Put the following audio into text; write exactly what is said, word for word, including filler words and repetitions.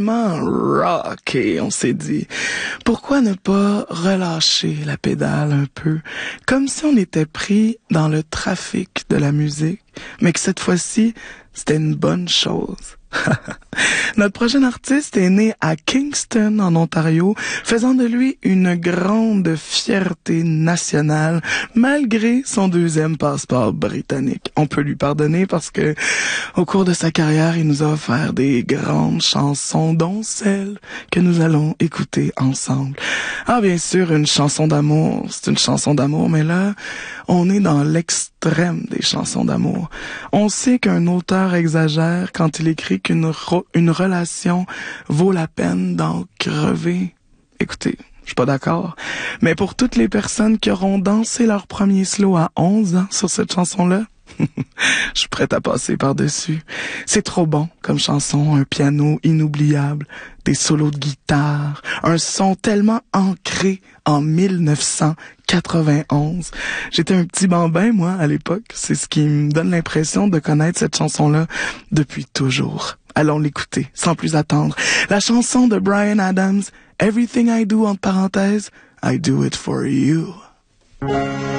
tellement rock et on s'est dit, pourquoi ne pas relâcher la pédale un peu, comme si on était pris dans le trafic de la musique, mais que cette fois-ci, c'était une bonne chose. Notre prochain artiste est né à Kingston, en Ontario, faisant de lui une grande fierté nationale, malgré son deuxième passeport britannique. On peut lui pardonner parce que, au cours de sa carrière, il nous a offert des grandes chansons, dont celle que nous allons écouter ensemble. Ah, bien sûr, une chanson d'amour, c'est une chanson d'amour, mais là, on est dans l'extrême des chansons d'amour. On sait qu'un auteur exagère quand il écrit qu'une ro- une relation vaut la peine d'en crever. Écoutez, je suis pas d'accord. Mais pour toutes les personnes qui auront dansé leur premier slow à onze ans sur cette chanson-là, je suis prête à passer par-dessus. C'est trop bon comme chanson, un piano inoubliable, des solos de guitare, un son tellement ancré en mille neuf cent quatre-vingt-onze. J'étais un petit bambin, moi, à l'époque. C'est ce qui me donne l'impression de connaître cette chanson-là depuis toujours. Allons l'écouter, sans plus attendre. La chanson de Bryan Adams, Everything I Do, entre parenthèses, I Do It For You.